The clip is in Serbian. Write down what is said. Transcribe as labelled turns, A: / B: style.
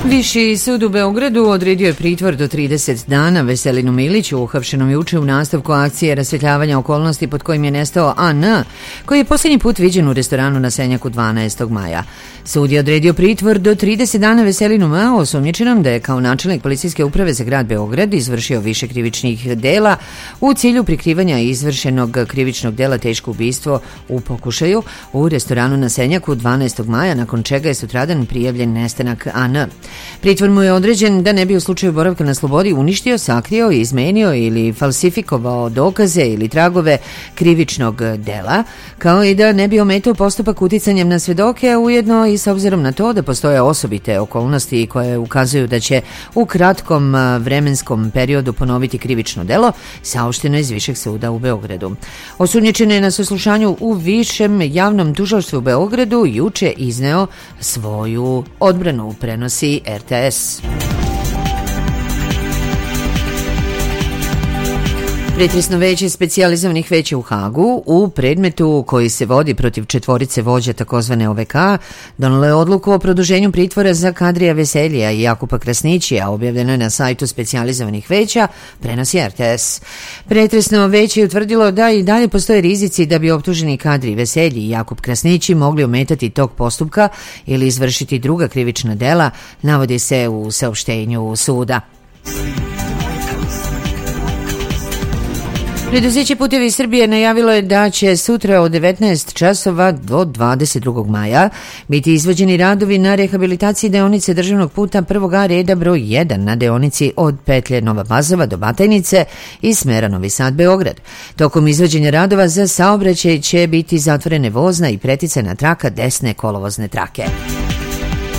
A: Viši sud u Beogradu odredio je pritvor do 30 dana Veselinu Miliću, uhapšenom juče u nastavku akcije rasvetljavanja okolnosti pod kojim je nestao A.N., koji je posljednji put viđen u restoranu na Senjaku 12. maja. Sud je odredio pritvor do 30 dana Veselinu M., osumnjičenom da je kao načelnik policijske uprave za grad Beograd izvršio više krivičnih dela u cilju prikrivanja izvršenog krivičnog dela teško ubistvo u pokušaju u restoranu na Senjaku 12. maja, nakon čega je sutradan prijavljen nestanak A.N. Pritvor mu je određen da ne bi u slučaju boravka na slobodi uništio, sakrio, izmenio ili falsifikovao dokaze ili tragove krivičnog dela, kao i da ne bi ometao postupak uticanjem na svedoke, a ujedno i s obzirom na to da postoje osobite okolnosti koje ukazuju da će u kratkom vremenskom periodu ponoviti krivično delo, saopšteno iz Višeg suda u Beogradu. Osumnjičen je na saslušanju u Višem javnom tužilaštvu u Beogradu juče izneo svoju odbranu, prenosi RTS. Pretresno veće specijalizovanih veća u Hagu u predmetu koji se vodi protiv četvorice vođa takozvane OVK donelo je odluku o produženju pritvora za Kadrija Veselija i Jakupa Krasnićija, objavljeno je na sajtu specijalizovanih veća, prenosi RTS. Pretresno veće je utvrdilo da i dalje postoje rizici da bi optuženi Kadri Veselji i Jakup Krasnići mogli ometati tok postupka ili izvršiti druga krivična dela, navodi se u saopštenju suda. Preduzeće Putevi Srbije najavilo je da će sutra od 19 časova do 22. maja biti izvođeni radovi na rehabilitaciji deonice državnog puta 1A reda broj 1 na deonici od petlje Nova Pazova do Batajnice i smera Novi Sad Beograd. Tokom izvođenja radova za saobraćaj će biti zatvorene vozna i preticajna traka desne kolovozne trake.